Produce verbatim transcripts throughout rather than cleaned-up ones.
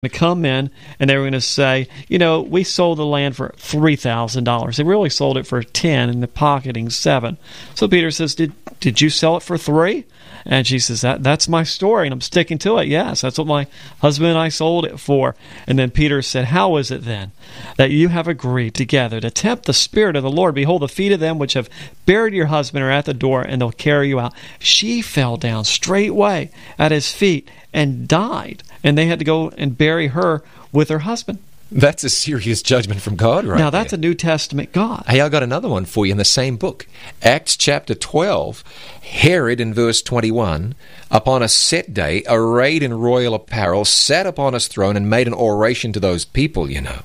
to come in and they were going to say, you know, we sold the land for three thousand dollars. They really sold it for ten and they're pocketing seven. So Peter says, did did you sell it for three? And she says, that that's my story and I'm sticking to it. Yes, that's what my husband and I sold it for. And then Peter said, how is it then that you have agreed together to tempt the Spirit of the Lord? Behold, the feet of them which have buried your husband are at the door, and they'll carry you out. She fell down straightway at his feet and died. And they had to go and bury her with her husband. That's a serious judgment from God, right? Now, that's there. a New Testament God. Hey, I got another one for you in the same book. Acts chapter twelve. Herod, in verse twenty-one, upon a set day, arrayed in royal apparel, sat upon his throne and made an oration to those people, you know.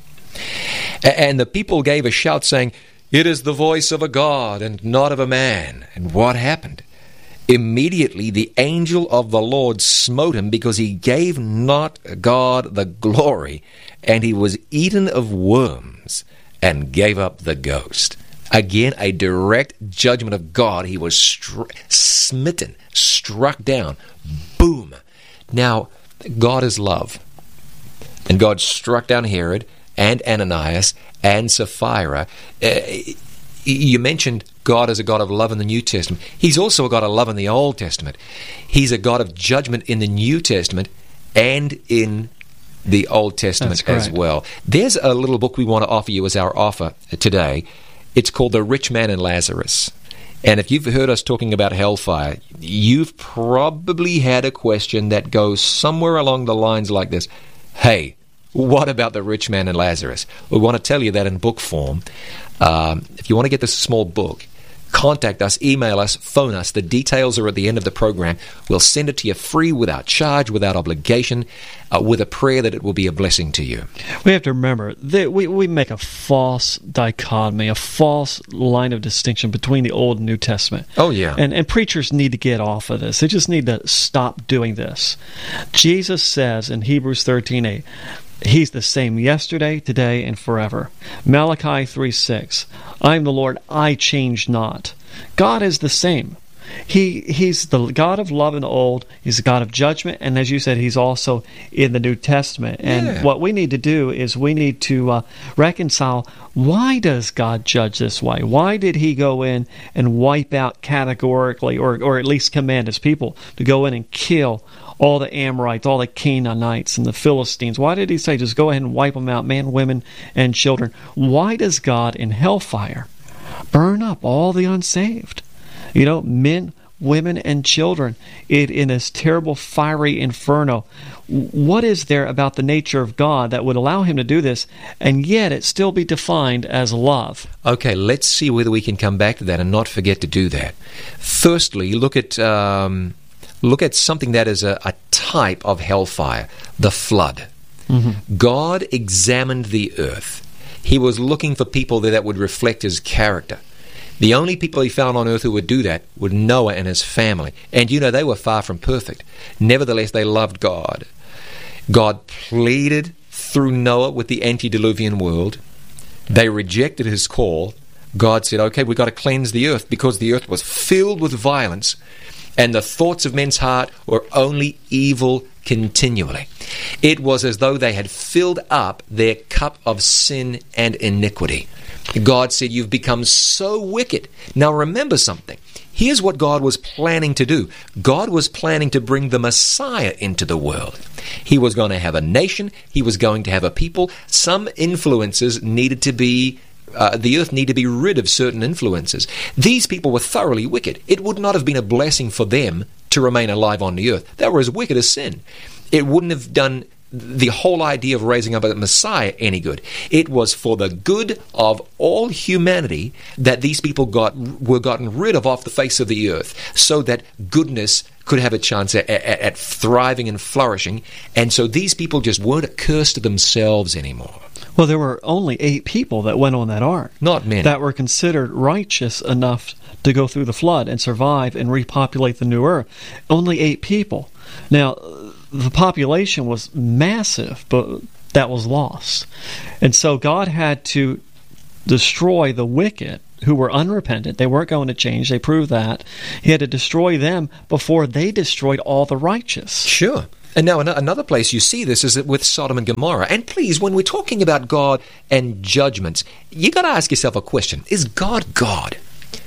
And the people gave a shout saying, "It is the voice of a God and not of a man." And what happened? Immediately the angel of the Lord smote him, because he gave not God the glory, and he was eaten of worms and gave up the ghost. Again, a direct judgment of God. He was str- smitten, struck down. Boom. Now, God is love. And God struck down Herod and Ananias and Sapphira. Uh, you mentioned God is a God of love in the New Testament. He's also a God of love in the Old Testament. He's a God of judgment in the New Testament and in the Old Testament as well. There's a little book we want to offer you as our offer today. It's called The Rich Man and Lazarus. And if you've heard us talking about hellfire, you've probably had a question that goes somewhere along the lines like this. Hey, what about the rich man and Lazarus? We want to tell you that in book form. Um, if you want to get this small book, contact us, email us, phone us. The details are at the end of the program. We'll send it to you free, without charge, without obligation, uh, with a prayer that it will be a blessing to you. We have to remember that we, we make a false dichotomy, a false line of distinction between the Old and New Testament. Oh, yeah. And, and preachers need to get off of this. They just need to stop doing this. Jesus says in Hebrews thirteen eight, He's the same yesterday, today, and forever. Malachi three six, I am the Lord, I change not. God is the same. He He's the God of love in the Old. He's the God of judgment. And as you said, He's also in the New Testament. And yeah. what we need to do is we need to uh, reconcile, why does God judge this way? Why did He go in and wipe out categorically, or, or at least command His people to go in and kill all the Amorites, all the Canaanites, and the Philistines? Why did He say, just go ahead and wipe them out, men, women, and children? Why does God in hellfire burn up all the unsaved? You know, men, women, and children in, in this terrible fiery inferno. What is there about the nature of God that would allow Him to do this, and yet it still be defined as love? Okay, let's see whether we can come back to that and not forget to do that. Firstly, look at... Um Look at something that is a, a type of hellfire, the flood. Mm-hmm. God examined the earth. He was looking for people there that would reflect His character. The only people He found on earth who would do that were Noah and his family. And you know, they were far from perfect. Nevertheless, they loved God. God pleaded through Noah with the antediluvian world. They rejected His call. God said, okay, we've got to cleanse the earth, because the earth was filled with violence, and the thoughts of men's heart were only evil continually. It was as though they had filled up their cup of sin and iniquity. God said, you've become so wicked. Now remember something. Here's what God was planning to do. God was planning to bring the Messiah into the world. He was going to have a nation. He was going to have a people. Some influences needed to be Uh, the earth needed to be rid of certain influences. These people were thoroughly wicked. It would not have been a blessing for them to remain alive on the earth. They were as wicked as sin. It wouldn't have done the whole idea of raising up a Messiah any good. It was for the good of all humanity that these people got were gotten rid of off the face of the earth, so that goodness could have a chance at, at, at thriving and flourishing. And so these people just weren't a curse to themselves anymore. Well, there were only eight people that went on that ark. Not many. That were considered righteous enough to go through the flood and survive and repopulate the new earth. Only eight people. Now, the population was massive, but that was lost. And so God had to destroy the wicked who were unrepentant. They weren't going to change. They proved that. He had to destroy them before they destroyed all the righteous. Sure. And now an- another place you see this is with Sodom and Gomorrah. And please, when we're talking about God and judgments, you got to ask yourself a question. Is God God?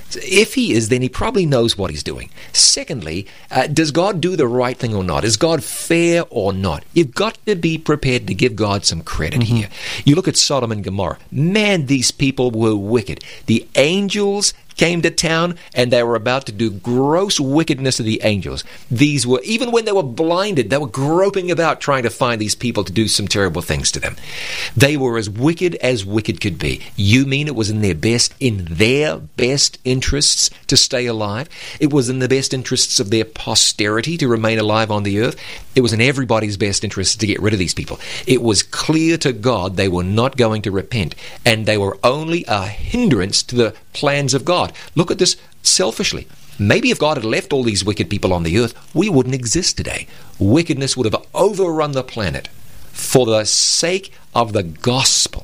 If he is, then he probably knows what he's doing. Secondly, uh, does God do the right thing or not? Is God fair or not? You've got to be prepared to give God some credit mm-hmm. here. You look at Sodom and Gomorrah. Man, these people were wicked. The angels came to town and they were about to do gross wickedness to the angels. These were, even when they were blinded, they were groping about trying to find these people to do some terrible things to them. They were as wicked as wicked could be. You mean it was in their best, in their best interests to stay alive? It was in the best interests of their posterity to remain alive on the earth? It was in everybody's best interest to get rid of these people. It was clear to God they were not going to repent, and they were only a hindrance to the plans of God. Look at this selfishly. Maybe if God had left all these wicked people on the earth, we wouldn't exist today. Wickedness would have overrun the planet. For the sake of the gospel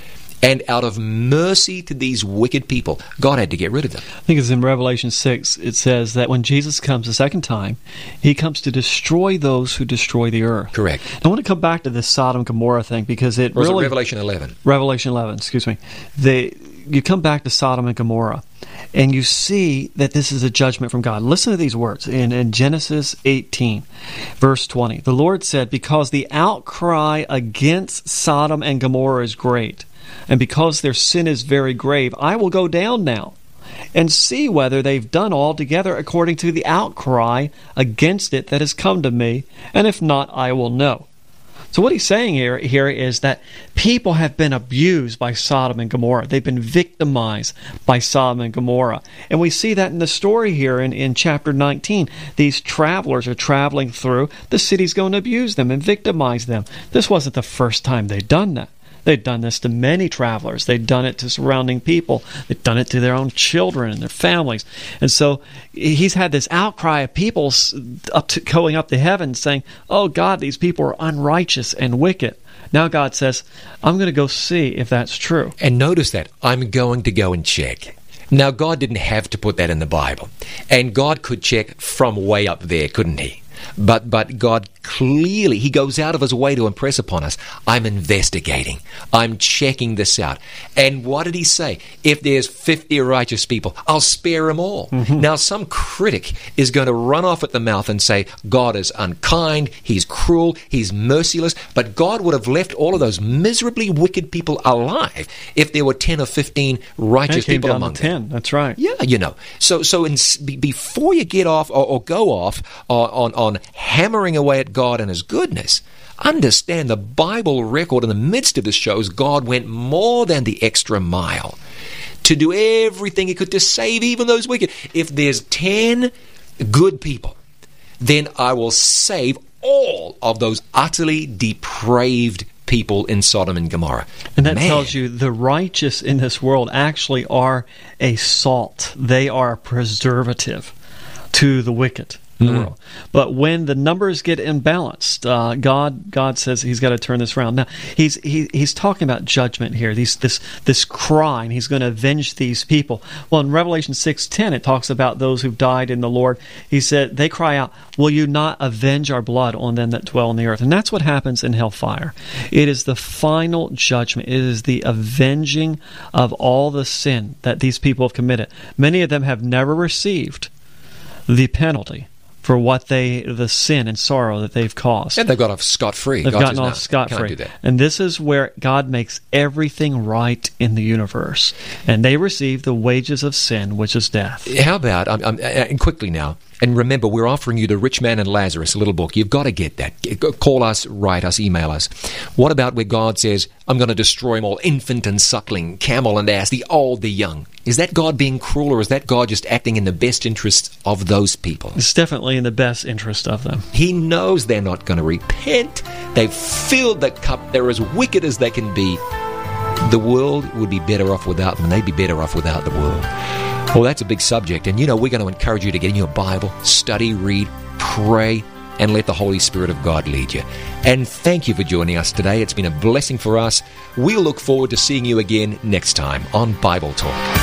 and out of mercy to these wicked people, God had to get rid of them. I think it's in Revelation six, it says that when Jesus comes the second time, he comes to destroy those who destroy the earth. Correct. I want to come back to this Sodom and Gomorrah thing because it or was really... it Revelation eleven? Revelation eleven, excuse me. They... You come back to Sodom and Gomorrah, and you see that this is a judgment from God. Listen to these words in, in Genesis eighteen, verse twenty. The Lord said, because the outcry against Sodom and Gomorrah is great, and because their sin is very grave, I will go down now and see whether they've done altogether according to the outcry against it that has come to me, and if not, I will know. So what he's saying here, here is that people have been abused by Sodom and Gomorrah. They've been victimized by Sodom and Gomorrah. And we see that in the story here in, in chapter nineteen. These travelers are traveling through. The city's going to abuse them and victimize them. This wasn't the first time they'd done that. They'd done this to many travelers. They'd done it to surrounding people. They'd done it to their own children and their families. And so he's had this outcry of people up to, going up to heaven saying, oh, God, these people are unrighteous and wicked. Now God says, I'm going to go see if that's true. And notice that. I'm going to go and check. Now, God didn't have to put that in the Bible. And God could check from way up there, couldn't he? But but God clearly, he goes out of his way to impress upon us, I'm investigating. I'm checking this out. And what did he say? If there's fifty righteous people, I'll spare them all. Mm-hmm. Now, some critic is going to run off at the mouth and say, God is unkind, he's cruel, he's merciless. But God would have left all of those miserably wicked people alive if there were ten or fifteen righteous came people down among to them. ten. That's right. Yeah, you know. So so in, be, before you get off or, or go off uh, on, on hammering away at God and his goodness, understand the Bible record in the midst of this shows God went more than the extra mile to do everything he could to save even those wicked. If there's ten good people, then I will save all of those utterly depraved people in Sodom and Gomorrah. And that Man. tells you the righteous in this world actually are a salt. They are a preservative to the wicked. The Mm. world. But when the numbers get imbalanced, uh, God God says he's got to turn this around. Now he's he, he's talking about judgment here. These this this crime. He's going to avenge these people. Well, in Revelation six ten, it talks about those who've died in the Lord. He said they cry out, "Will you not avenge our blood on them that dwell on the earth?" And that's what happens in hellfire. It is the final judgment. It is the avenging of all the sin that these people have committed. Many of them have never received the penalty for what they, the sin and sorrow that they've caused. And they've got off scot-free. They've God gotten says, off no, scot-free. can't do that. And this is where God makes everything right in the universe. And they receive the wages of sin, which is death. How about, um, um, and quickly now, and remember, we're offering you The Rich Man and Lazarus, a little book. You've got to get that. Call us, write us, email us. What about where God says, I'm going to destroy them all, infant and suckling, camel and ass, the old, the young? Is that God being cruel, or is that God just acting in the best interests of those people? It's definitely in the best interest of them. He knows they're not going to repent. They've filled the cup. They're as wicked as they can be. The world would be better off without them, and they'd be better off without the world. Well, that's a big subject, and you know we're going to encourage you to get in your Bible, study, read, pray, and let the Holy Spirit of God lead you. And thank you for joining us today. It's been a blessing for us. We'll look forward to seeing you again next time on Bible Talk.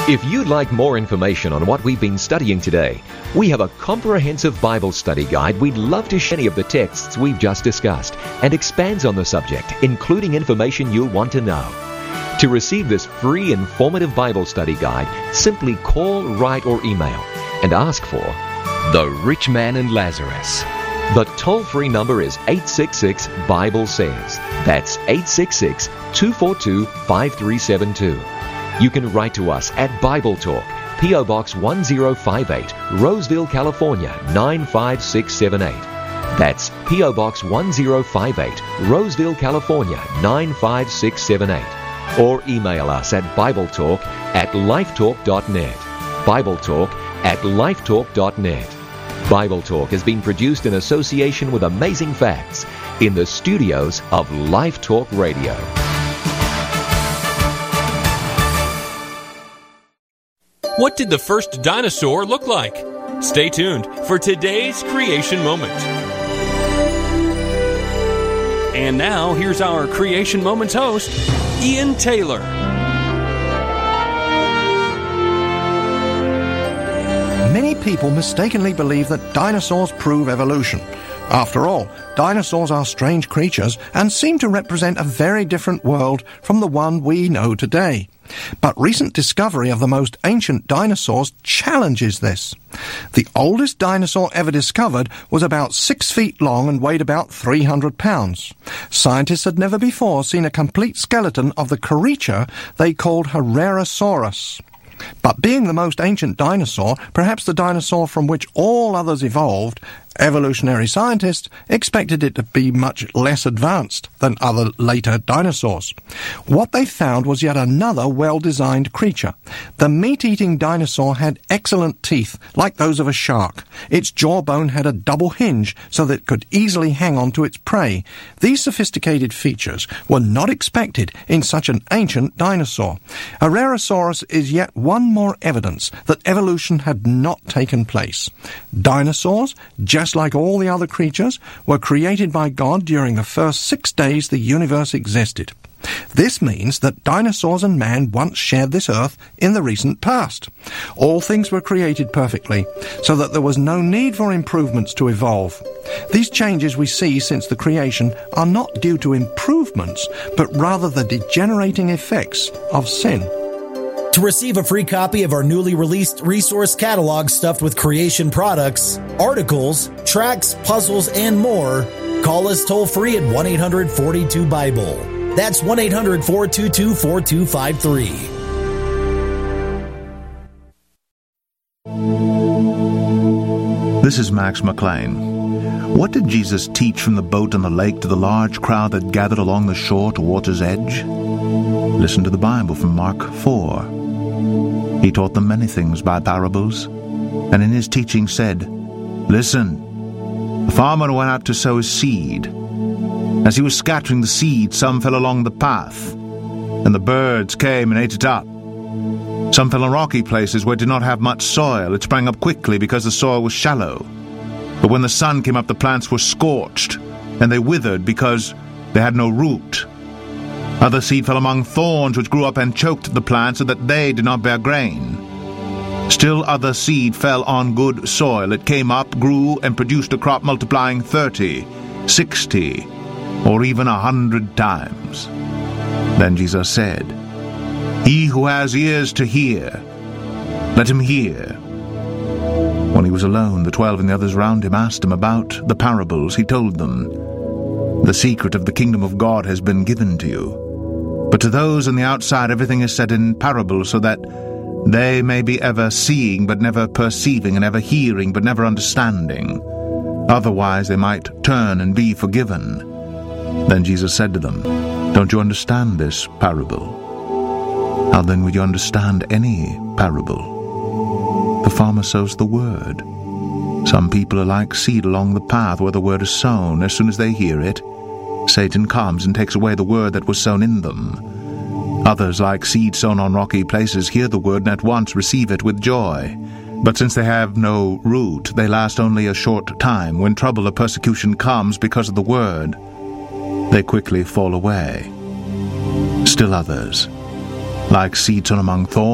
If you'd like more information on what we've been studying today, we have a comprehensive Bible study guide we'd love to share any of the texts we've just discussed and expands on the subject, including information you'll want to know. To receive this free, informative Bible study guide, simply call, write, or email and ask for The Rich Man and Lazarus. The toll-free number is eight six six, Bible says. That's eight six six, two four two, five three seven two. You can write to us at Bible Talk, P O Box one zero five eight, Roseville, California, nine five six seven eight. That's P O Box one zero five eight, Roseville, California, nine five six seven eight. Or email us at BibleTalk at lifetalk dot net. BibleTalk at lifetalk dot net. Bible Talk has been produced in association with Amazing Facts in the studios of Life Talk Radio. What did the first dinosaur look like? Stay tuned for today's Creation Moment. And now, here's our Creation Moments host, Ian Taylor. Many people mistakenly believe that dinosaurs prove evolution. After all, dinosaurs are strange creatures and seem to represent a very different world from the one we know today. But recent discovery of the most ancient dinosaurs challenges this. The oldest dinosaur ever discovered was about six feet long and weighed about three hundred pounds. Scientists had never before seen a complete skeleton of the creature they called Herrerasaurus. But being the most ancient dinosaur, perhaps the dinosaur from which all others evolved, evolutionary scientists expected it to be much less advanced than other later dinosaurs. What they found was yet another well-designed creature. The meat-eating dinosaur had excellent teeth, like those of a shark. Its jawbone had a double hinge so that it could easily hang on to its prey. These sophisticated features were not expected in such an ancient dinosaur. Herrerasaurus is yet one more evidence that evolution had not taken place. Dinosaurs, just like all the other creatures, were created by God during the first six days the universe existed. This means that dinosaurs and man once shared this earth in the recent past. All things were created perfectly, so that there was no need for improvements to evolve. These changes we see since the creation are not due to improvements, but rather the degenerating effects of sin. To receive a free copy of our newly released resource catalog stuffed with creation products, articles, tracts, puzzles, and more, call us toll-free at one eight hundred, four two, Bible. That's one eight hundred, four two two, four two five three. This is Max McLean. What did Jesus teach from the boat on the lake to the large crowd that gathered along the shore to water's edge? Listen to the Bible from Mark four. He taught them many things by parables, and in his teaching said, Listen, the farmer went out to sow his seed. As he was scattering the seed, some fell along the path, and the birds came and ate it up. Some fell in rocky places where it did not have much soil. It sprang up quickly because the soil was shallow. But when the sun came up, the plants were scorched, and they withered because they had no root. Other seed fell among thorns, which grew up and choked the plant so that they did not bear grain. Still other seed fell on good soil. It came up, grew, and produced a crop multiplying thirty, sixty, or even a hundred times. Then Jesus said, He who has ears to hear, let him hear. When he was alone, the twelve and the others round him asked him about the parables. He told them, The secret of the kingdom of God has been given to you. But to those on the outside everything is said in parables, so that they may be ever seeing but never perceiving, and ever hearing but never understanding. Otherwise they might turn and be forgiven. Then Jesus said to them, Don't you understand this parable? How then would you understand any parable? The farmer sows the word. Some people are like seed along the path where the word is sown. As soon as they hear it, Satan comes and takes away the word that was sown in them. Others, like seed sown on rocky places, hear the word and at once receive it with joy. But since they have no root, they last only a short time. When trouble or persecution comes because of the word, they quickly fall away. Still others, like seed sown among thorns,